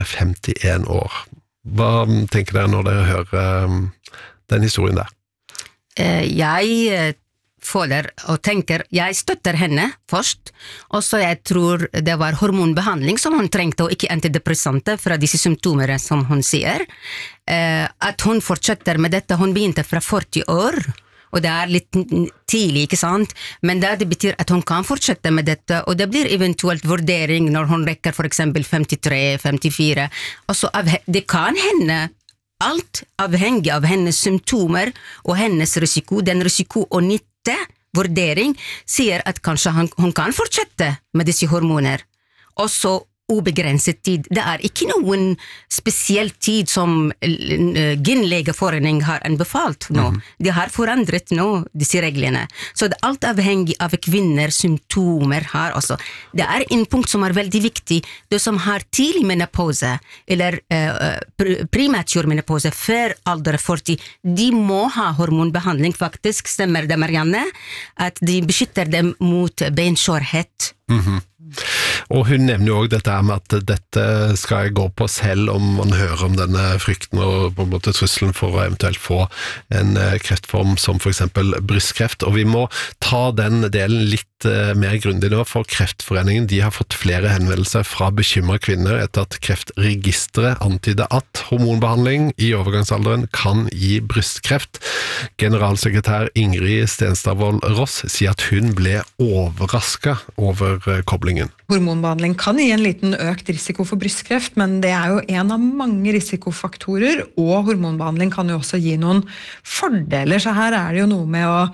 51 år. Hva tenker dere når dere hører den historien der? Jeg føler og tenker, jeg støtter henne først, og så jeg tror det var hormonbehandling som hun trengte, og ikke antidepressante fra disse symptomene som hun sier. At hun fortsetter med dette, hun begynte fra 40 år, og det litt tidlig, ikke sant? Men det betyr at hun kan fortsette med dette, og det blir eventuelt vurdering når hun rekker for eksempel 53, 54, og så det kan hende alt avhengig av hennes symptomer og hennes risiko, den risiko og nytte vurdering sier at kanskje hun kan fortsette med disse hormoner. Og så ubegrenset tid. Det ikke noen spesiell tid som Gynlegeforening har anbefalt nå. De har forandret nå disse reglene. Så det alt avhengig av kvinners symptomer her også. Det en punkt som veldig viktig. Det som har tidlig menopause, eller prematur menopause før alder 40, de må ha hormonbehandling faktisk, stemmer det Marianne, at de beskytter dem mot benskjørhet. Og hun nevner jo også dette med at dette skal gå på selv om man hører om denne frykten og på en måte trusselen for å eventuelt få en kreftform som for eksempel brystkreft, og vi må ta den delen litt mer grundig nå, for Kreftforeningen de har fått flere henvendelser fra bekymrede kvinner etter at Kreftregisteret antyder at hormonbehandling i overgangsalderen kan gi brystkreft. Generalsekretær Ingrid Stenstadvold Ross sier at hun ble overrasket over koblingen. Hormonbehandling kan gi en liten økt risiko for brystkreft, men det jo en av mange risikofaktorer, og hormonbehandling kan jo også gi noen fordeler, så her det jo noe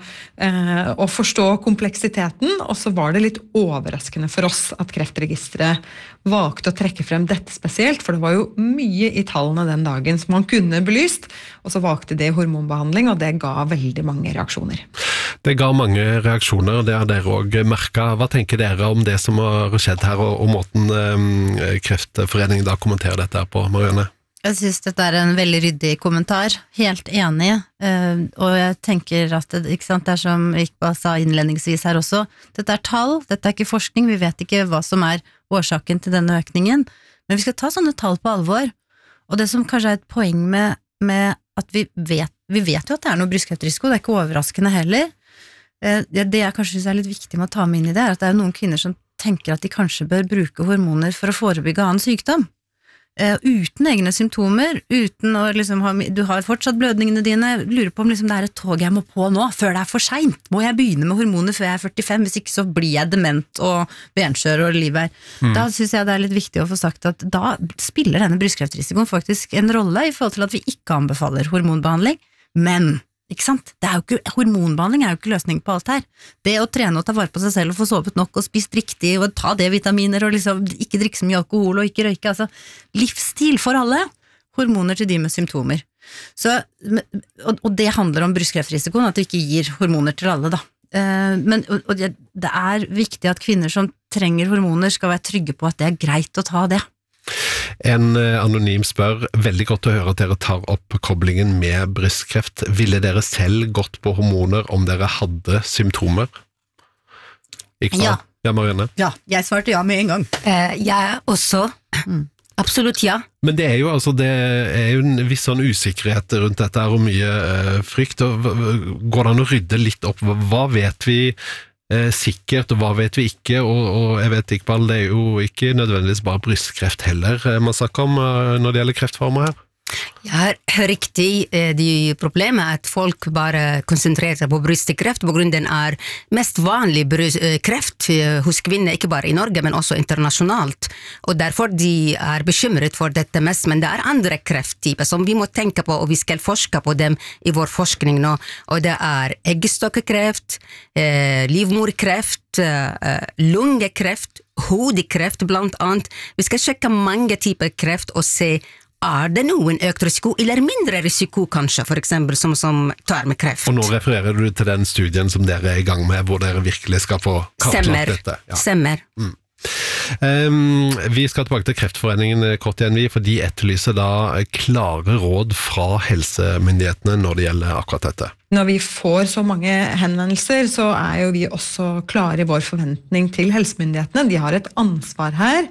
med å forstå kompleksiteten, og så var det litt overraskende for oss at Kreftregisteret valgte å trekke frem dette spesielt, for det var jo mye i tallene den dagen som man kunne belyst, og så valgte de hormonbehandling, og det ga veldig mange reaksjoner. Det ga mange reaksjoner, det har dere også merket. Hva tenker dere om det som har skjedd her, og måten Kreftforeningen da kommenterer dette her på, Marianne? Jeg synes dette en veldig ryddig kommentar, helt enig, og jeg tenker at ikke sant, det som Iqbal sa innledningsvis her også, dette tall, dette ikke forskning, vi vet ikke hva som årsaken til denne økningen, men vi skal ta sånne tall på alvor, og det som kanskje et poeng med at vi vet jo at det noe brystkreftrisiko, det ikke overraskende heller, det jeg kanskje synes litt viktig med å ta med inn i det, at det noen kvinner som tenker at de kanskje bør bruke hormoner for å forebygge annen sykdom, uten egne symptomer, uten å liksom du har fortsatt blødningene dine, lurer på om liksom det et tog jeg må på nå, før det for sent. Må jeg begynne med hormoner før jeg 45, hvis ikke så blir jeg dement og benskjør og livet Da synes jeg det litt viktig å få sagt at da spiller denne brystkreftrisikoen faktisk en rolle i forhold til at vi ikke anbefaler hormonbehandling, men ikke sant? Hormonbehandling jo ikke løsning på alt her. Det å trene og ta vare på seg selv og få sovet nok og spist riktig og ta D-vitaminer og liksom ikke drikke så mye alkohol og ikke røyke, altså livsstil for alle, hormoner til de med symptomer. Så, og det handler om brystkreftrisikoen, at du ikke gir hormoner til alle da. Men det viktig at kvinner som trenger hormoner skal være trygge på at det greit å ta det. En anonym spør, veldig godt å høre at dere tar opp koblingen med brystkreft. Ville dere selv gått på hormoner om dere hadde symptomer? Ikke sant? Ja, Marianne? Ja, jeg svarte ja med en gang. Jeg også. Absolutt ja. Men det jo altså, det jo en viss sånn usikkerhet rundt dette og mye frykt. Går det an å rydde litt opp? Hva vet vi sikkert, og hva vet vi ikke, og jeg vet ikke, det jo ikke nødvendigvis bare brystkreft heller man snakker om når det gjelder kreftformer her. Ja, riktig. Det problemet at folk bare konsentrerer seg på brystkreft på grunn den mest vanlig kreft hos kvinner, ikke bare i Norge, men også internasjonalt. Og derfor de bekymret for dette mest, men det andre krefttyper som vi må tenke på, og vi skal forske på dem i vår forskning nå. Og det eggstokkreft, livmorkreft, lungekreft, hodekreft blant annet. Vi skal sjekke mange typer kreft og se det noen økt risiko, eller mindre risiko kanskje, for eksempel som tarmkreft. Og nå refererer du til den studien som dere i gang med, hvor dere virkelig skal få kartlagt dette. Stemmer. Vi skal tilbake til Kreftforeningen kort igjen, for de etterlyser da klare råd fra helsemyndighetene når det gjelder akkurat dette. Når vi får så mange henvendelser, så jo vi også klare i vår forventning til helsemyndighetene. De har et ansvar her.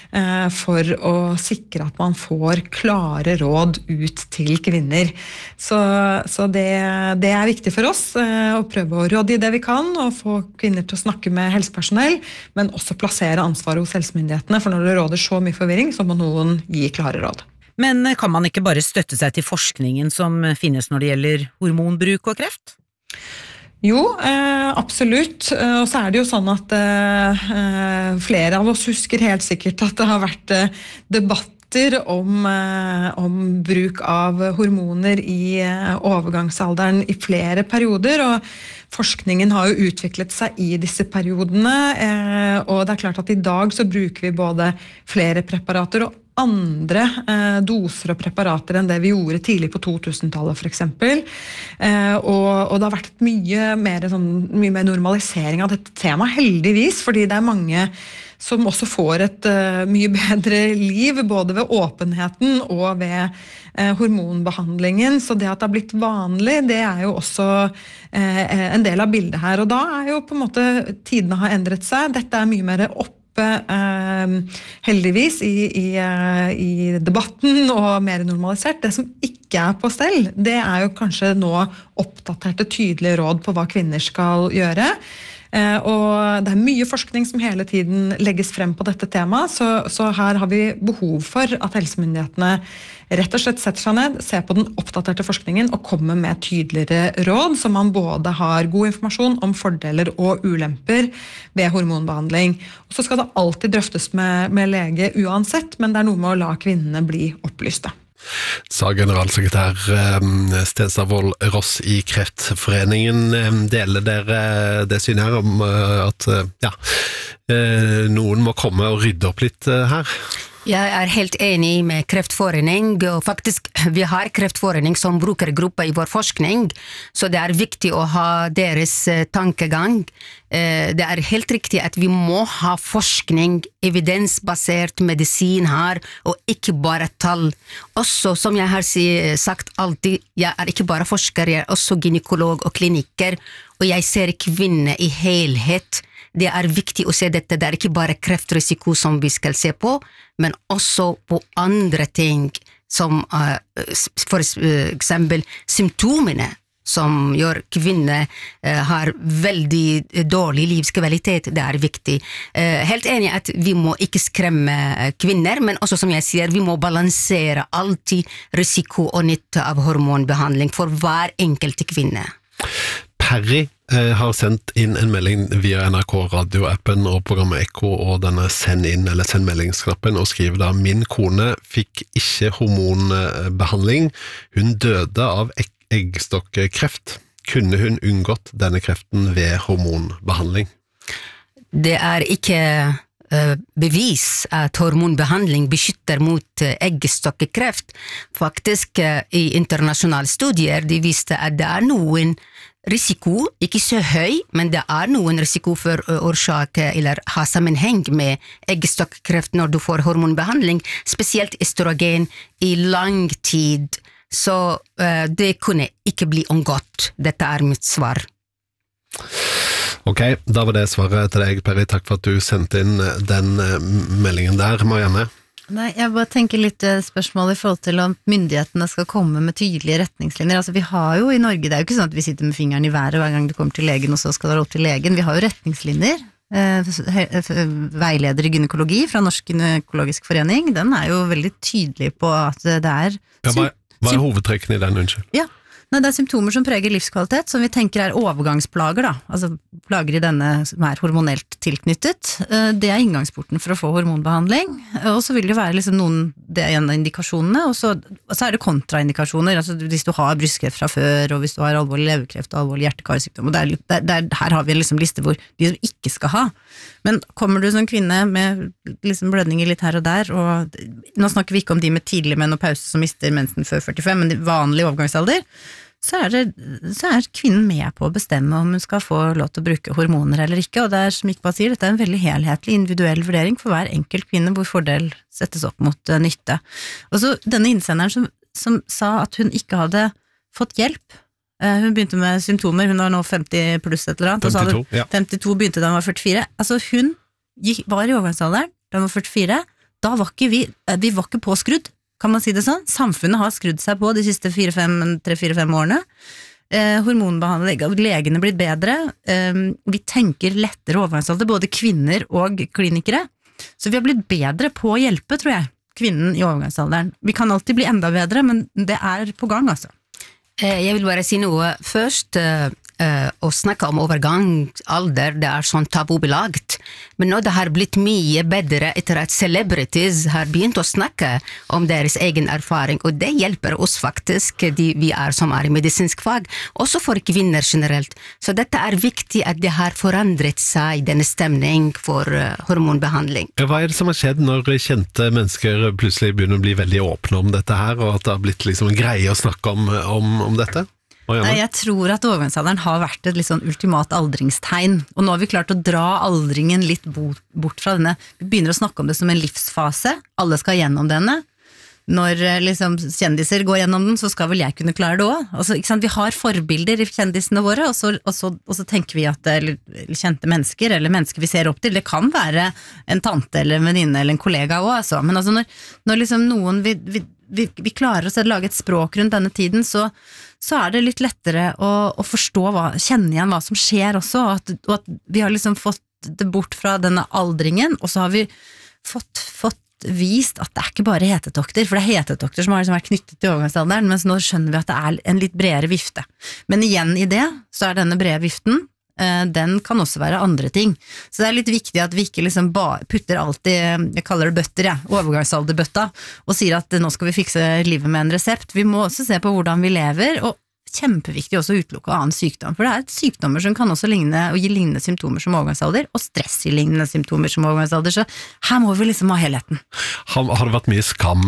for å sikre at man får klare råd ut til kvinner. Så det viktig for oss å prøve å rådgi det vi kan, og få kvinner til å snakke med helsepersonell, men også plassere ansvaret hos helsemyndighetene, for når det råder så mye forvirring, så må noen gi klare råd. Men kan man ikke bare støtte seg til forskningen som finnes når det gjelder hormonbruk og kreft? Jo, absolutt. Og så det jo sånn at flere av oss husker helt sikkert at det har vært debatter om bruk av hormoner i overgangsalderen i flere perioder, og forskningen har jo utviklet seg i disse periodene, og det klart at i dag så bruker vi både flere preparater og andre doser og preparater enn det vi gjorde tidlig på 2000-tallet for eksempel. Og det har vært mye mer normalisering av dette temaet, heldigvis, fordi det mange som også får et mye bedre liv, både ved åpenheten og ved hormonbehandlingen. Så det at det har blitt vanlig, det jo også en del av bildet her. Og da jo på en måte tidene har endret seg. Dette mye mer heldigvis i debatten og mer normalisert. Det som ikke på stell, det jo kanskje nå oppdaterte tydelige råd på hva kvinner skal gjøre. Og det mye forskning som hele tiden legges frem på dette temaet, så her har vi behov for at helsemyndighetene rett og slett setter seg ned, ser på den oppdaterte forskningen og kommer med tydeligere råd, så man både har god informasjon om fordeler og ulemper ved hormonbehandling. Og så skal det alltid drøftes med lege uansett, men det noe med å la kvinnene bli opplyste. Sa generalsekretær Stenstad Wold Ross i Kreftforeningen. Deler dere det synet her om at noen må komme og rydde opp litt her? Jeg helt enig med Kreftforening, og faktisk vi har Kreftforening som brukergruppe i vår forskning, så det viktig å ha deres tankegang. Det helt riktig at vi må ha forskning, evidensbasert medisin her, og ikke bare tall. Også, som jeg har sagt alltid, jeg ikke bare forsker, jeg også gynekolog og klinikker, og jeg ser kvinner i helhet. Det viktig å se dette, det ikke bare kreftrisiko som vi skal se på, men også på andre ting, som for eksempel symptomene, som gjør kvinner har veldig dårlig livskvalitet, det viktig. Helt enig at vi må ikke skremme kvinner, men også som jeg sier, vi må balansere alltid risiko og nytte av hormonbehandling for hver enkelt kvinne. Perry har sendt inn en melding via NRK radioappen og programmet Ekko og denne send inn eller send meldingsknappen og skriver da: min kone fikk ikke hormonbehandling, hun døde av eggstokkreft. Kunne hun unngått denne kreften ved hormonbehandling? Det ikke bevis at hormonbehandling beskytter mot eggstokkreft. Faktisk i internasjonale studier de viste at det noen risiko, ikke så høy, men det noen risiko for årsak eller ha sammenheng med eggstokkreft når du får hormonbehandling, spesielt estrogen i lang tid. Så det kunne ikke bli unngått. Dette mitt svar. Ok, da var det svaret til deg, Perry. Takk for at du sendte inn den meldingen der, Marianne. Nei, jeg bare tenker litt spørsmål i forhold til om myndighetene skal komme med tydelige retningslinjer. Altså vi har jo i Norge, det jo ikke sånn at vi sitter med fingeren i været hver gang du kommer til legen, og så skal det være opp til legen. Vi har jo retningslinjer. Veileder i gynekologi fra Norsk Gynekologisk Forening, den jo veldig tydelig på at det hva hovedtrekkene i den, unnskyld? Ja, nei, det symptomer som preger livskvalitet, som vi tenker overgangsplager da, altså plager i denne som hormonelt tilknyttet. Det inngangsporten for å få hormonbehandling, og så vil det være liksom noen, det en av indikasjonene, og så det kontraindikasjoner, altså hvis du har brystkreft fra før, og hvis du har alvorlig leverkreft og alvorlig hjerte-karsykdom, og her har vi en liksom liste hvor de som ikke skal ha. Men kommer du som kvinne med liksom blødninger litt her og der, og nå snakker vi ikke om de med tidlig menopause som mister mensen før 45, men vanlig overgangsalder, så kvinnen med på å bestemme om hun skal få lov til å bruke hormoner eller ikke, og det som Iqbal sier, dette en veldig helhetlig individuell vurdering for hver enkelt kvinne hvor fordel settes opp mot nytte. Og så denne innsenderen som sa at hun ikke hadde fått hjelp, hun begynte med symptomer, hun var nå 50 pluss et eller annet, 52, 52 begynte da hun var 44, altså hun var i overgangsalderen da hun var 44, da var ikke vi var ikke påskrudd, kan man si det sånn. Samfunnet har skrudd seg på de siste 3-4-5 årene. Hormonbehandling, legene blitt bedre, vi tenker lettere overgangsalder, både kvinner og klinikere, så vi har blitt bedre på å hjelpe, tror jeg, kvinnen i overgangsalderen. Vi kan alltid bli enda bedre, men det på gang, altså. Jeg vil bare si noe først. Å snakke om overgangsalder, det sånn tabubelagt, men nå det har blitt mye bedre etter at celebrities har begynt å snakke om deres egen erfaring, og det hjelper oss faktisk, vi som i medisinsk fag, også for kvinner generelt. Så dette viktig at det har forandret seg, denne stemning for hormonbehandling. Hva det som har skjedd når kjente mennesker plutselig begynner å bli veldig åpne om dette her, og at det har blitt liksom en greie å snakke om dette? Nei, jeg tror at overgangsalderen har vært et litt sånn ultimat aldringstegn, og nå har vi klart å dra aldringen litt bort fra denne. Vi begynner å snakke om det som en livsfase, alle skal gjennom denne. Når liksom kjendiser går gjennom den, så skal vel jeg kunne klare det også. Altså, ikke sant? Vi har forbilder i kjendisene våre, og så tenker vi at eller kjente mennesker, eller mennesker vi ser opp til, det kan være en tante eller en venninne eller en kollega også, altså. Men altså når liksom noen vi klarer å lage et språk rundt denne tiden, så det litt lettere å forstå, kjenne igjen hva som skjer også, og at vi har liksom fått det bort fra denne aldringen, og så har vi fått vist at det ikke bare hetetokter, for det hetetokter som har liksom vært knyttet til overgangsalderen, mens nå skjønner vi at det en litt bredere vifte. Men igjen i det, så denne brede viften, den kan også være andre ting. Så det litt viktig at vi ikke liksom putter alltid, jeg kaller det bøtter, overgangsalderbøtta, og sier at nå skal vi fikse livet med en resept. Vi må også se på hvordan vi lever, og kjempeviktig også å utelukke annen sykdom, for det sykdommer som kan også ligne og gi lignende symptomer som overgangsalder, og stress i lignende symptomer som overgangsalder, så her må vi liksom ha helheten. Har det vært mye skam,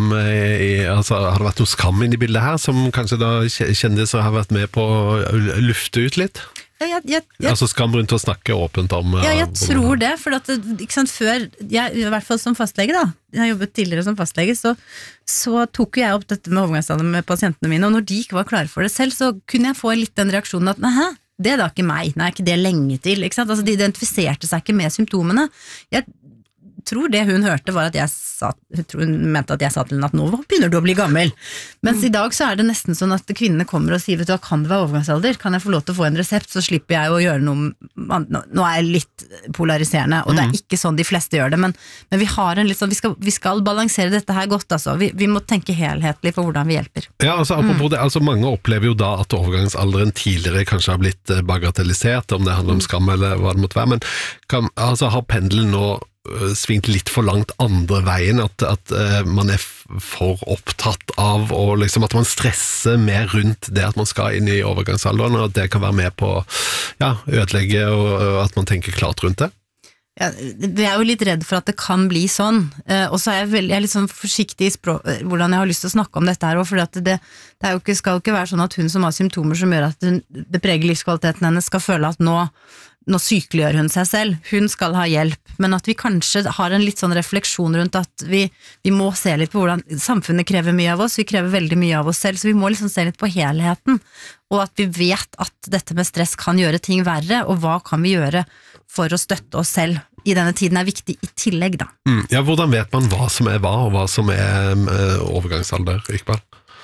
har det vært noe skam inn i bildet her, som kanskje da kjendiser har vært med på å lufte ut litt? Altså skam rundt å snakke åpent om jeg tror det, for at, ikke sant, før jeg, i hvert fall som fastlege da, jeg har jobbet tidligere som fastlege, så tok jeg opp dette med overgangsalder med pasientene mine, og når de ikke var klare for det selv, så kunne jeg få litt den reaksjonen at nei, det da ikke meg, nei, ikke det lenge til, ikke sant? Altså de identifiserte seg ikke med symptomene. Jeg tror det hun hørte var at hun mente at jeg sa til henne at nå begynner du å bli gammel, mens i dag så det nesten sånn at kvinnene kommer og sier, vet du hva, kan det være overgangsalder? Kan jeg få lov til å få en resept, så slipper jeg å gjøre noe, nå jeg litt polariserende, og det ikke sånn de fleste gjør det, men vi har en litt sånn, vi skal balansere dette her godt, altså, vi må tenke helhetlig på hvordan vi hjelper. Ja, altså apropos det, altså mange opplever jo da at overgangsalderen tidligere kanskje har blitt bagatellisert, om det handler om skam eller hva det måtte være, men har pendelen nå svingt litt for langt andre veien, at man for opptatt av og liksom at man stresser mer rundt det at man skal inn i overgangsalderen, og at det kan være med på ødelegge, og at man tenker klart rundt det? Ja, vi jo litt redd for at det kan bli sånn, og så jeg litt sånn forsiktig i hvordan jeg har lyst til å snakke om dette her, for det skal jo ikke være sånn at hun som har symptomer som gjør at det preger livskvaliteten hennes, skal føle at nå sykeliggjør hun seg selv, hun skal ha hjelp, men at vi kanskje har en litt sånn refleksjon rundt at vi må se litt på hvordan samfunnet krever mye av oss, vi krever veldig mye av oss selv, så vi må liksom se litt på helheten, og at vi vet at dette med stress kan gjøre ting verre, og hva kan vi gjøre for å støtte oss selv i denne tiden viktig i tillegg da. Ja, hvordan vet man hva som hva, og hva som overgangsalder, Iqbal?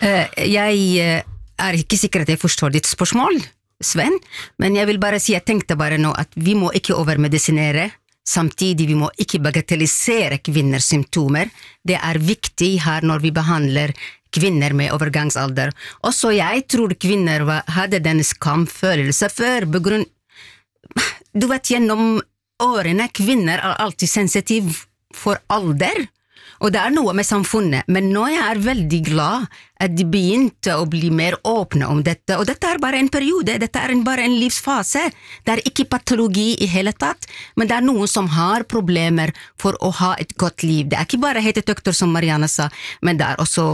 Jeg ikke sikker at jeg forstår ditt spørsmål, Sven, men jeg vil bare si, jeg tenkte bare nå at vi må ikke overmedisinere, samtidig vi må ikke bagatellisere kvinners symptomer. Det viktig her når vi behandler kvinner med overgangsalder. Også jeg tror kvinner hadde denne skamfølelse før, på grunn, du vet, gjennom årene, kvinner alltid sensitiv for alder, og det noe med samfunnet, men nå jeg veldig glad at de begynte å bli mer åpne om dette, og dette bare en periode, dette bare en livsfase, det ikke patologi i hele tatt, men det noen som har problemer for å ha et godt liv, det ikke bare hetetokter som Marianne sa, men det også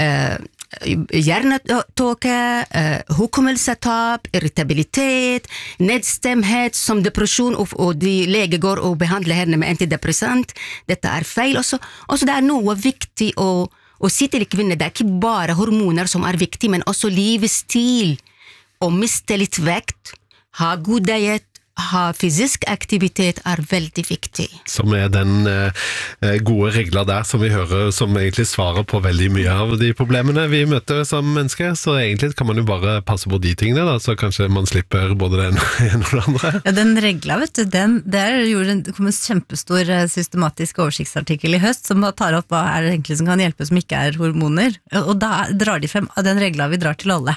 hjernetåke, hukommelsetap, irritabilitet, nedstemhet som depresjon, og de lege går og behandler henne med antidepressant, dette feil også, og så det noe viktig å si til kvinner, det ikke bare hormoner som viktig, men også livsstil, å miste litt vekt, ha god diet, ha fysisk aktivitet veldig viktig. Som den gode regler der som vi hører, som egentlig svarer på veldig mye av de problemene vi møter som mennesker, så egentlig kan man jo bare passe på de tingene da, så kanskje man slipper både den ene og den andre. Ja, den regla, vet du, det kom en kjempestor systematisk oversiktsartikkel i høst, som tar opp hva det egentlig som kan hjelpe som ikke hormoner, og da drar de frem den regla vi drar til alle.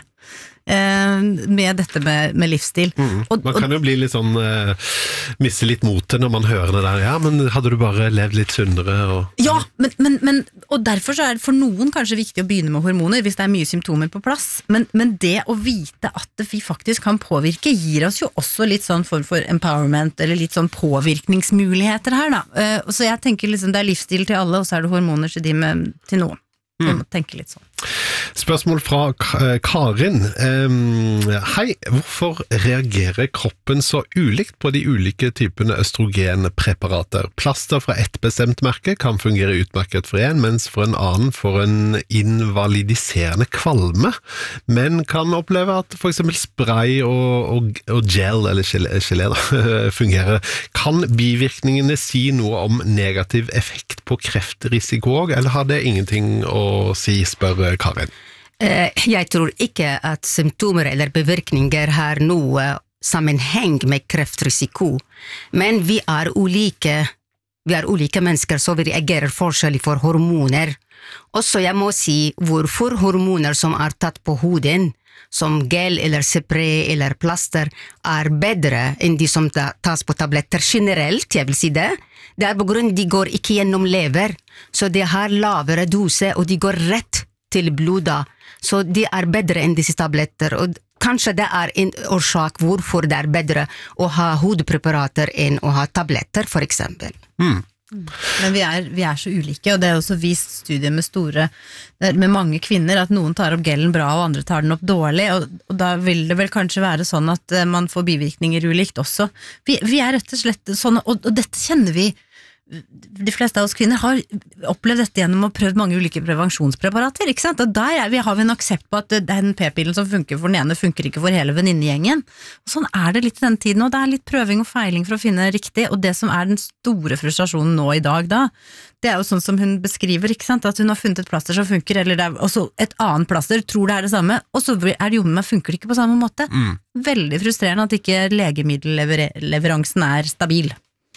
Med dette med livsstil. Man kan jo bli litt sånn miste litt motet når man hører det der, ja, men hadde du bare levd litt sunnere og... Ja, men og derfor så det for noen kanskje viktig å begynne med hormoner hvis det mye symptomer på plass, men det å vite at vi faktisk kan påvirke gir oss jo også litt sånn form for empowerment, eller litt sånn påvirkningsmuligheter her da, så jeg tenker liksom det livsstil til alle, og så det hormoner til noen. Vi må tenke litt sånn. Spørsmål fra Karin. Hei, hvorfor reagerer kroppen så ulikt på de ulike typene østrogenpreparater? Plaster fra et bestemt merke kan fungere utmerket for en, mens for en annen får en invalidiserende kvalme, men kan oppleve at for eksempel spray og gel, eller gelé fungerer. Kan bivirkningene si noe om negativ effekt på kreftrisiko også, eller har det ingenting å si, spør Karin? Jeg tror ikke at symptomer eller bevirkninger har noe sammenheng med kreftrisiko, men vi ulike mennesker, så vi reagerer forskjellig for hormoner. Også jeg må si hvorfor hormoner som tatt på hoden, som gel eller spray eller plaster, bedre enn de som tas på tabletter generelt, jeg vil si det. Det på grunn de går ikke gjennom lever, så de har lavere dose, og de går rett til blodet, så de bedre enn disse tabletter, og kanskje det en årsak hvorfor det bedre å ha hodpreparater enn å ha tabletter, for eksempel. Men vi så ulike, og det også vist studier med mange kvinner, at noen tar opp gelen bra, og andre tar den opp dårlig, og da vil det vel kanskje være sånn at man får bivirkninger ulikt også. Vi rett og slett sånn, og dette kjenner vi. De fleste av oss kvinner har opplevd dette gjennom å prøve mange ulike prevensjonspreparater, ikke sant? Og der har vi en aksept på at den p-pillen som funker for den ene, funker ikke for hele venninnegjengen. Og sånn det litt i den tiden, og det litt prøving og feiling for å finne riktig, og det som den store frustrasjonen nå i dag da, det jo sånn som hun beskriver, ikke sant? At hun har funnet et plaster som funker, eller det også et annet plaster, tror det det samme, og så det jo med meg, funker det ikke på samme måte. Veldig frustrerende at ikke legemiddelleveransen stabil.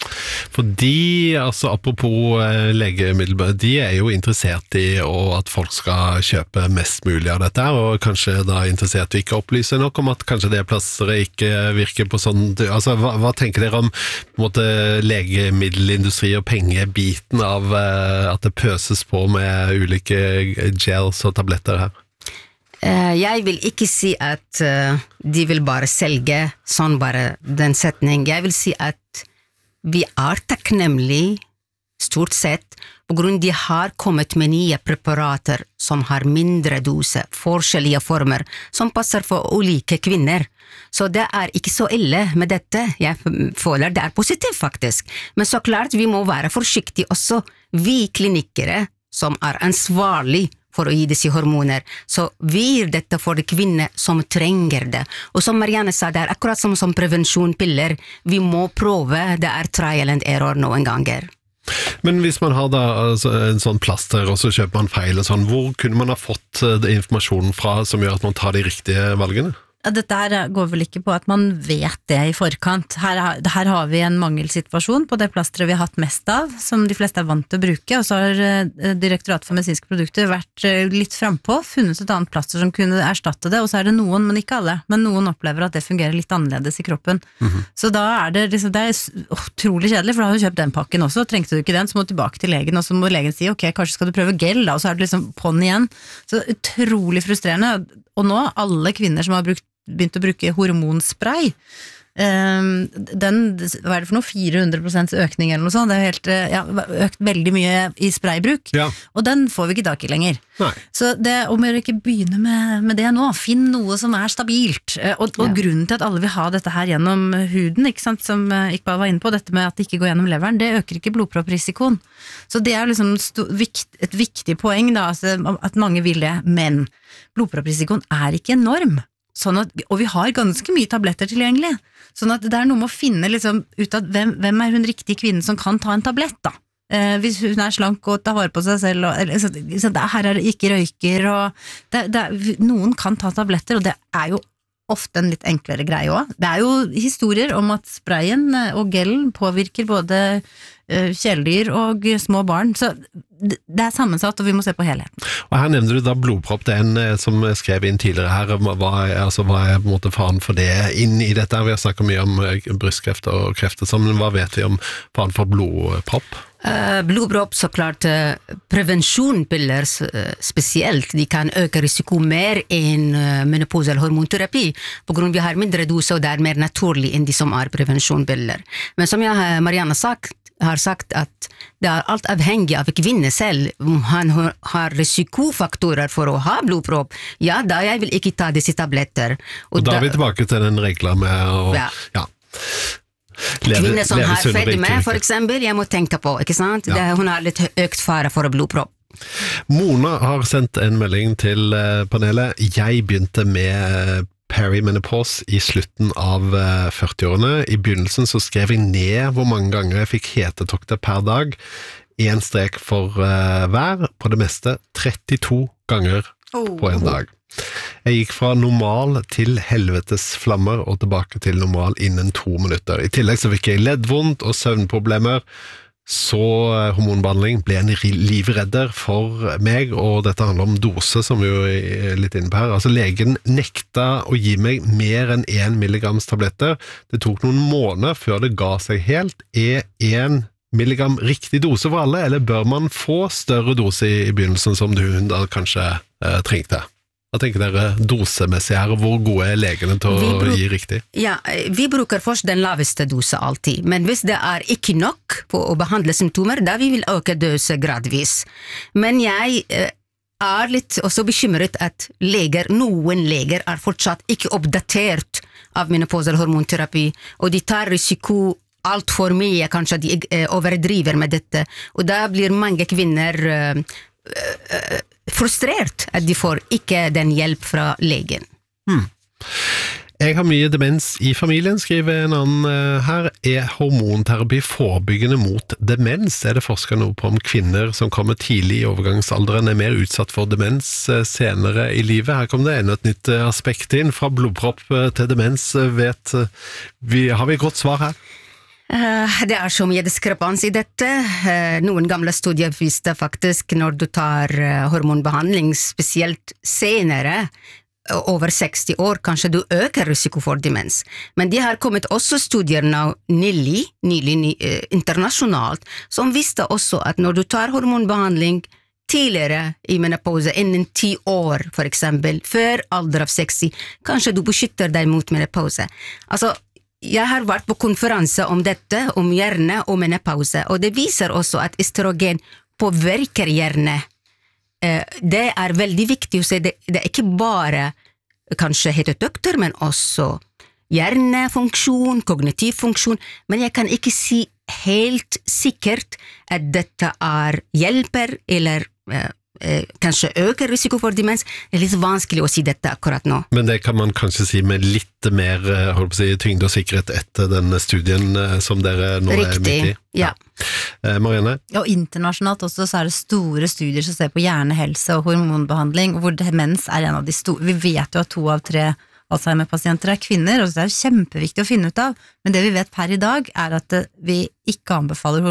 Fordi, altså apropos legemidler, de jo interessert i at folk skal kjøpe mest mulig av dette, og kanskje da interessert i ikke opplyse nok om at kanskje det plasteret ikke virker på sånn, altså hva tenker dere om på en måte legemiddelindustri og pengebiten av at det pøses på med ulike gels og tabletter her? Jeg vil ikke si at de vil bare selge sånn bare den setning. Jeg vil si at vi takknemlig stort sett på grunn de har kommet med nye preparater som har mindre dose, forskjellige former, som passer for ulike kvinner. Så det ikke så ille med dette. Jeg føler det positivt faktisk. Men så klart vi må være forsiktige også, vi klinikere som ansvarlig for å gi disse hormoner, så vi gir dette for de kvinner som trenger det. Og som Marianne sa, det akkurat som prevensjonpiller, vi må prøve, det trial and error noen ganger. Men hvis man har da altså, en sånn plaster, og så kjøper man feil og sånn, hvor kunne man ha fått informasjonen fra som gjør at man tar de riktige valgene? Dette går vel ikke på at man vet det i forkant. Her har vi en mangelsituasjon på det plasteret vi har hatt mest av, som de fleste vant til å bruke, og så har Direktoratet for medisinske produkter vært litt frempå, funnet et annet plaster som kunne erstatte det, og så det noen, men ikke alle, men noen opplever at det fungerer litt annerledes i kroppen. Så da det liksom, det utrolig kjedelig, for da har du kjøpt den pakken også, trengte du ikke den, så må du tilbake til legen, og så må legen si, ok, kanskje skal du prøve gel da, og så det liksom på'n igjen. Så utrolig frustrerende, og nå alle kvinner som har begynt å bruke hormonspray, hva det for noe, 400% økning eller noe sånt, det helt, økt veldig mye i spraybruk, og den får vi ikke tak i lenger. Nei. Så om jeg ikke begynner med det nå, finn noe som stabilt, og grunnen til at alle vil ha dette her gjennom huden, ikke sant, som Iqbal var inne på, dette med at det ikke går gjennom leveren, det øker ikke blodpropprisikoen. Så det liksom et viktig poeng da, altså, at mange vil det, men blodpropprisikoen ikke enorm. sånn at, og vi har ganske mye tabletter tilgjengelig, sånn at det noe med å finne liksom, ut av hvem hun riktige kvinnen som kan ta en tablett da. Hvis hun slank og tar vare på seg selv, og, her det ikke røyker, og noen kan ta tabletter, og det jo ofte en litt enklere greie også. Det jo historier om at sprayen og gelen påvirker både kjæledyr og små barn, så det sammensatt, og vi må se på helheten. Og her nevner du da blodpropp, det en som skrev inn tidligere her, hva på en måte faren for det inn i dette? Vi har snakket mye om brystkreft og kreft, men hva vet vi om faren for blodpropp? Blodpropp, så klart prevensjonpiller spesielt, de kan øke risiko mer enn menopause eller hormonterapi, på grunn av vi har mindre dose, og det mer naturlig enn de som prevensjonpiller. Men som Marianne har sagt at det alt avhengig av kvinne selv, om han har risikofaktorer for å ha blodpropp, ja, da jeg vil ikke ta disse tabletter. Og da vi tilbake til den reglen med å, ja. Kvinner som har fedme, for eksempel, jeg må tenke på, ikke sant? Ja. Hun har litt økt fare for blodpropp. Mona har sendt en melding til panelet. Jeg begynte med perimenopause i slutten av 40-årene. I begynnelsen så skrev jeg ned hvor mange ganger jeg fikk hetetokter per dag. 1 strek for hver, på det meste 32 ganger på en dag. Jeg gikk fra normal til helvetes flammer og tilbake til normal innen 2 minutter. I tillegg så fikk jeg leddvondt og søvnproblemer, så hormonbehandling ble en livredder for meg, og dette handler om dose, som vi jo litt inne på her. Altså legen nekta å gi meg mer enn 1 milligrams tabletter. Det tok noen måneder før det ga seg helt. 1 milligram riktig dose for alle, eller bør man få større dose i begynnelsen som du da kanskje trengte? Hva tenker dere dosemessig her, og hvor gode legene til å gi riktig? Ja, vi bruker først den laveste dose alltid, men hvis det ikke nok på å behandle symptomer, da vi vil øke dose gradvis. Men jeg litt også bekymret at noen leger fortsatt ikke oppdatert av menopause eller hormonterapi, og de tar risiko alt for mye, kanskje de overdriver med dette, og da blir mange kvinner frustrert at de får ikke den hjelp fra legen. Jeg har mye demens i familien, skriver en annen her. Hormonterapi forebyggende mot demens? Det forsket noe på om kvinner som kommer tidlig i overgangsalderen mer utsatt for demens senere i livet. Her kom det enda et nytt aspekt inn, fra blodpropp til demens. Har vi et godt svar her? Det så mye diskrepans i dette. Noen gamle studier viste faktisk når du tar hormonbehandling, spesielt senere, over 60 år, kanskje du øker risiko for demens. Men de har kommet også studier nå nylig internasjonalt, som viste også at når du tar hormonbehandling tidligere i menopause, innen 10 år for eksempel, før alder av 60, kanskje du beskytter deg mot menopause. Altså, jeg har vært på konferanse om dette, om hjerne og menopause, og det viser også at estrogen påvirker hjerne. Det veldig viktig å si, det ikke bare kanskje hetetokter, men også hjernefunksjon, kognitiv funksjon, men jeg kan ikke si helt sikkert at dette hjelper, eller kanskje øker risiko for demens. Det litt vanskelig å si dette akkurat nå. Men det kan man kanskje si med litt mer tyngde og sikkerhet etter denne studien som dere nå midt i? Ja. Marianne? Og internasjonalt også så det store studier som ser på hjernehelse og hormonbehandling, hvor demens en av de store. Vi vet jo at 2 av 3 Alzheimer-pasienter kvinner, og det jo kjempeviktig å finne ut av, men det vi vet per i dag at vi ikke anbefaler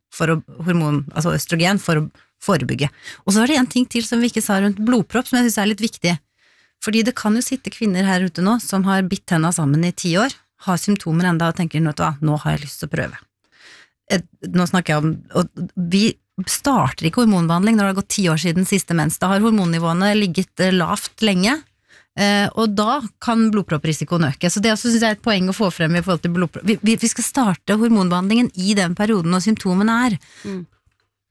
altså østrogen for å forebygge. Og så det en ting til som vi ikke sa rundt blodpropp, som jeg synes litt viktig. Fordi det kan jo sitte kvinner her ute nå, som har bitt hendene sammen i 10 år, har symptomer enda og tenker, nå har jeg lyst til å prøve. Nå snakker jeg om, og vi starter ikke hormonbehandling når det har gått 10 år siden siste mens. Da har hormonnivåene ligget lavt lenge, og da kan blodpropprisikoen øke. Så det også synes jeg et poeng å få frem i forhold til blodpropp. Vi skal starte hormonbehandlingen i den perioden når symptomene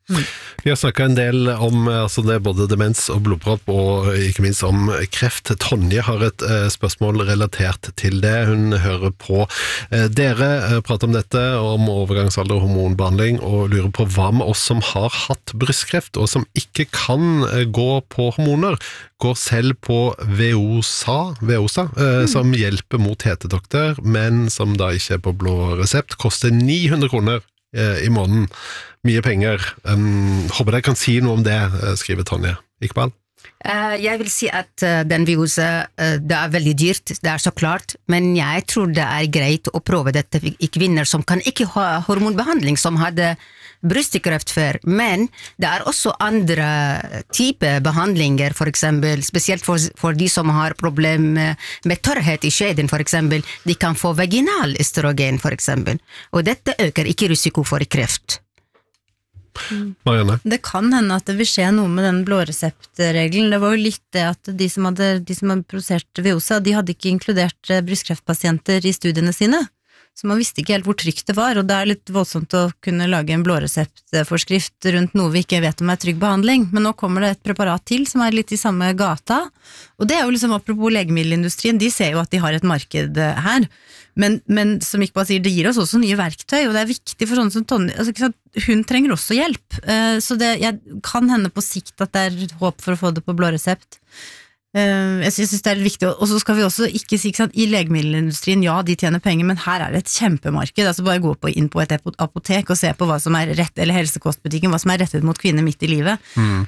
Vi har snakket en del om altså det er både demens og blodpropp, og ikke minst om kreft. Tonje har et spørsmål relatert til det. Hun hører på dere prate om dette, om overgangsalder og hormonbehandling, og lurer på hva med oss som har hatt brystkreft, og som ikke kan gå på hormoner, går selv på Veosa, som hjelper mot hetedoktor, men som da ikke er på blå resept, koster 900 kroner i måneden. Mye penger. Håper dere kan si noe om det, skriver Tonje. Iqbal? Jeg vil si at den Veosa, det er veldig dyrt, det er så klart, men jeg tror det er greit å prøve dette i kvinner som kan ikke ha hormonbehandling, som hadde brystkreft før, men det er også andre typer behandlinger, for eksempel, spesielt for de som har problem med tørrhet i skjeden, for eksempel, de kan få vaginal østrogen, for eksempel, og dette øker ikke risiko for kreft. Marianne? Det kan hende at det vil skje noe med den blåreseptregelen. Det var jo litt det at de som hadde produsert Veosa, de hadde ikke inkludert brystkreftpasienter i studiene sine. Så man visste ikke helt hvor trygt det var, og det er litt voldsomt å kunne lage en blåreseptforskrift rundt noe vi ikke vet om er trygg behandling. Men nå kommer det et preparat til som er litt i samme gata, og det er jo liksom apropos legemiddelindustrien, de ser jo at de har et marked her. Men som Iqbal sier, det gir oss også nye verktøy, og det er viktig for sånne som Tonje, altså, hun trenger også hjelp, så jeg kan hende på sikt at det er håp for å få det på blå resept. Jeg synes det er viktig, og så skal vi også ikke si, ikke sant, i legemiddelindustrien, ja, de tjener penger, men her er det et kjempemarked, altså bare gå inn på et apotek og se på hva som er rett, eller helsekostbutikken, hva som er rettet mot kvinner midt i livet.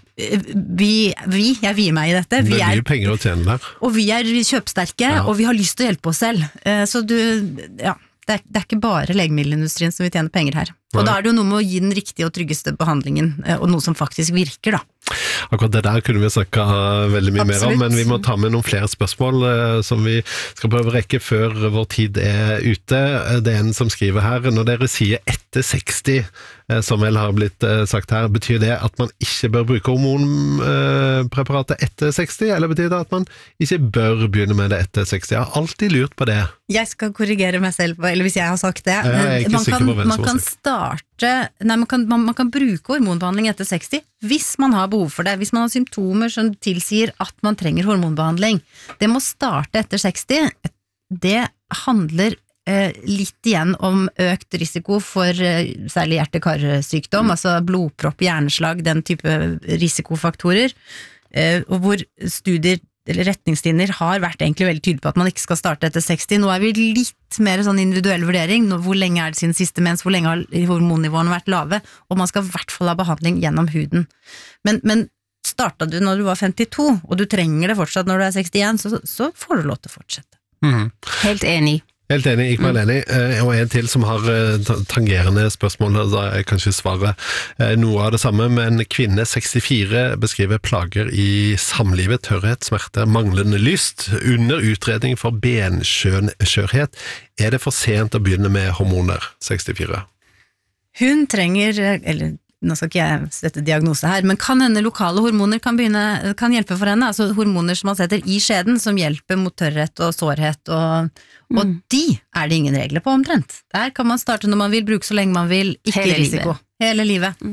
Jeg vier meg i dette. Det er mye penger å tjene der. Og vi er kjøpsterke, og vi har lyst til å hjelpe oss selv. Så det er ikke bare legemiddelindustrien som vil tjene penger her. Og da er det jo noe med å gi den riktige og tryggeste behandlingen, og noe som faktisk virker, da. Akkurat det der kunne vi snakket veldig mye mer om, men vi må ta med noen flere spørsmål som vi skal prøve å rekke før vår tid er ute. Det er en som skriver her, når dere sier etter 60, som vel har blitt sagt her, betyr det at man ikke bør bruke hormonpreparatet etter 60, eller betyr det at man ikke bør begynne med det etter 60? Jeg har alltid lurt på det. Jeg skal korrigere meg selv, eller hvis jeg har sagt det. Jeg er ikke sikker på hvem som har sagt. Man kan bruke hormonbehandling etter 60 hvis man har behov for det, hvis man har symptomer som tilsier at man trenger hormonbehandling. Det må starte etter 60. Det handler litt igjen om økt risiko for særlig hjerte-karsykdom, altså blodpropp, hjerneslag, den type risikofaktorer, og hvor studier eller retningslinjer har vært egentlig veldig tydelig på at man ikke skal starte etter 60. Nå er vi litt mer sånn individuell vurdering, hvor lenge er det siden siste mens, hvor lenge har hormonnivåene vært lave, og man skal i hvert fall ha behandling gjennom huden. Men startet du når du var 52, og du trenger det fortsatt når du er 61, så får du lov til å fortsette. Helt enig. Helt enig, Iqbal enig, og en til som har tangerende spørsmål, da er kanskje svaret noe av det samme, men kvinne 64 beskriver plager i samlivet, tørrhet, smerte, manglende lyst, under utredning for benskjørhet. Er det for sent å begynne med hormoner, 64? Hun trenger, eller nå skal ikke jeg sette diagnose her, men kan hende lokale hormoner kan hjelpe for henne, altså hormoner som man setter i skjeden, som hjelper mot tørrhet og sårhet, og de er det ingen regler på omtrent. Der kan man starte når man vil, bruke så lenge man vil, ikke Hele risiko. livet. Hele livet.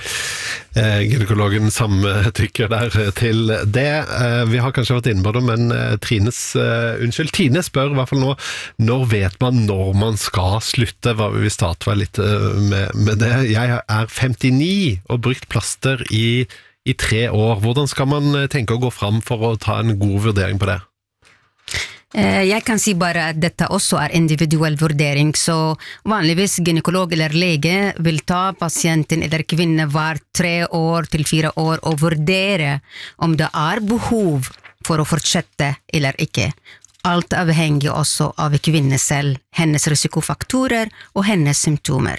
Gynekologen samtykker der til det. Vi har kanskje vært inne på det, men Tine spør i hvert fall nå, når vet man når man skal slutte? Vi starter litt med det. Jeg er 59 og brukt plaster i 3 år. Hvordan skal man tenke å gå fram for å ta en god vurdering på det? Jeg kan si bare at dette også er individuell vurdering, så vanligvis gynekolog eller lege vil ta pasienten eller kvinne hver 3 år til 4 år og vurdere om det er behov for å fortsette eller ikke. Alt avhenger også av kvinnen selv, hennes risikofaktorer og hennes symptomer.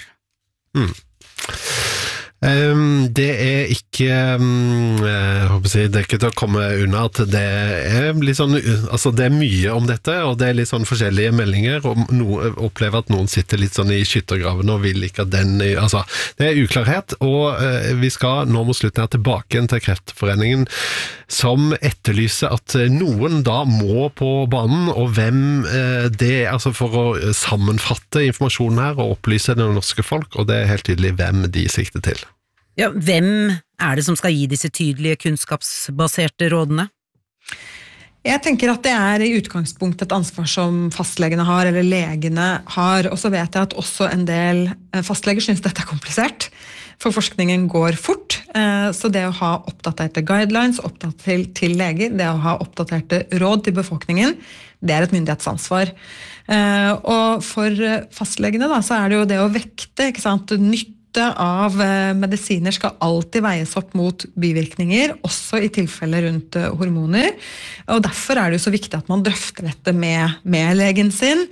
Det er ikke jeg håper å si, det er ikke til å komme unna at det er litt sånn, altså det er mye om dette, og det er litt sånn forskjellige meldinger, og opplever at noen sitter litt sånn i skyttergraven og vil ikke at altså det er uklarhet, og vi skal nå mot slutten her tilbake til Kreftforeningen, som etterlyser at noen da må på banen, og hvem det er, altså for å sammenfatte informasjonen her og opplyse det norske folk, og det er helt tydelig hvem de sikter til. Ja, hvem det som skal gi disse tydelige kunnskapsbaserte rådene? Jeg tenker at det i utgangspunktet et ansvar som fastlegene har, eller legene har, og så vet jeg at også en del fastleger synes dette komplisert, for forskningen går fort, så det å ha oppdaterte guidelines, oppdatert til leger, det å ha oppdaterte råd til befolkningen, det et myndighetsansvar. Og for fastlegene da, så det jo det å vekte, ikke sant, nytte av medisiner skal alltid veies opp mot bivirkninger, også i tilfeller rundt hormoner, og derfor det jo så viktig at man drøfter dette med legen sin,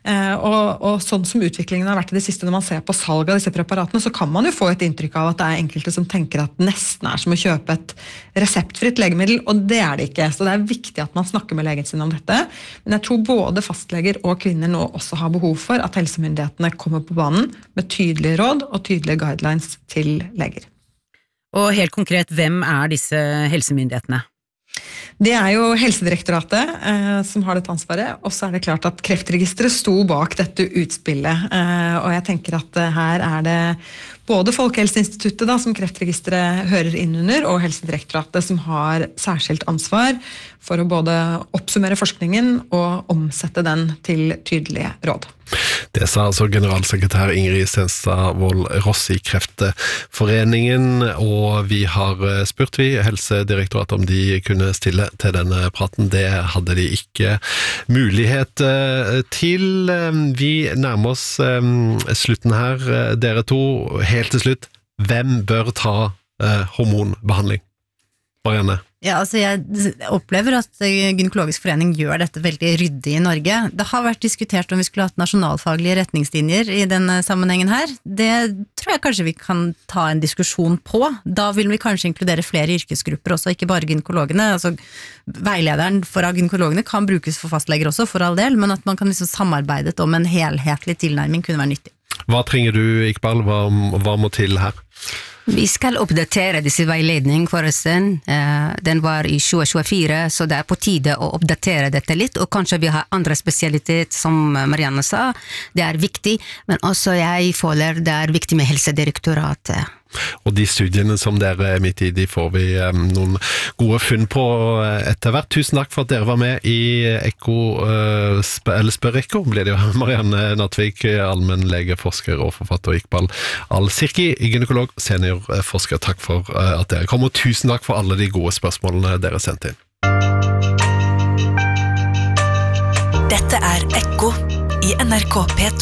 og sånn som utviklingen har vært i det siste, når man ser på salg av disse preparatene, så kan man jo få et inntrykk av at det enkelte som tenker at nesten som å kjøpe et reseptfritt legemiddel, og det det ikke, så det viktig at man snakker med legen sin om dette, men jeg tror både fastleger og kvinner nå også har behov for at helsemyndighetene kommer på banen med tydelige råd og tydelige guidelines til leger. Og helt konkret, hvem disse helsemyndighetene? Det jo Helsedirektoratet som har dette ansvaret, og så det klart at Kreftregisteret sto bak dette utspillet, og jeg tenker at her det både Folkehelseinstituttet da, som Kreftregisteret hører inn under, og Helsedirektoratet som har særskilt ansvar for å både oppsummere forskningen og omsette den til tydelige råd. Det sa altså generalsekretær Ingrid Stenstad Wold Ross i Kreftforeningen, og vi har spurt Helsedirektoratet om de kunne stille til denne praten. Det hadde de ikke mulighet til. Vi nærmer oss slutten her. Dere to, helt til slutt, hvem bør ta hormonbehandling? Marianne? Ja, altså jeg opplever at Gynekologisk forening gjør dette veldig ryddig i Norge. Det har vært diskutert om vi skulle hatt nasjonalfaglige retningslinjer i denne sammenhengen her. Det tror jeg kanskje vi kan ta en diskusjon på. Da vil vi kanskje inkludere flere yrkesgrupper også, ikke bare gynekologene. Altså, veilederen for gynekologene kan brukes for fastleger også, for all del, men at man kan liksom samarbeide om en helhetlig tilnærming kunne være nyttig. Hva trenger du, Iqbal? Hva må til her? Vi skal oppdatere disse veiledning forresten. Den var i 2024, så det på tide å oppdatere dette litt, og kanskje vi har andre spesialitet, som Marianne sa. Det viktig, men også jeg føler det viktig med Helsedirektoratet. Og de studiene som dere midt i, de får vi noen gode funn på etter hvert. Tusen takk for at dere var med i Ekko, eller Spør Ekko, blir det jo. Marianne Natvik, allmennlege, forsker og forfatter, Iqbal Al-Sirki, gynekolog, seniorforsker. Takk for at dere kom, og tusen takk for alle de gode spørsmålene dere sendte inn. Dette Ekko i NRK P2.